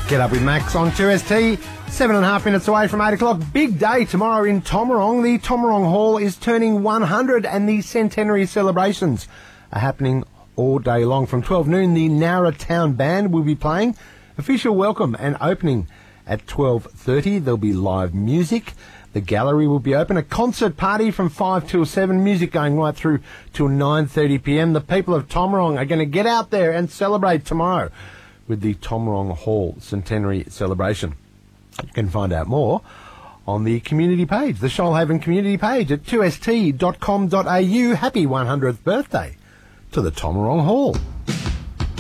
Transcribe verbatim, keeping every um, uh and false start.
Get up with Max on two S T, seven and a half minutes away from eight o'clock. Big day tomorrow in Tomarong. The Tomarong Hall is turning one hundred and the centenary celebrations are happening all day long. From twelve noon, the Nowra Town Band will be playing. Official welcome and opening at twelve thirty. There'll be live music. The gallery will be open. A concert party from five till seven. Music going right through till nine thirty p m. The people of Tomarong are going to get out there and celebrate tomorrow with the Tomarong Hall Centenary Celebration. You can find out more on the community page, the Shoalhaven community page at two s t dot com dot a u. Happy one hundredth birthday to the Tomarong Hall.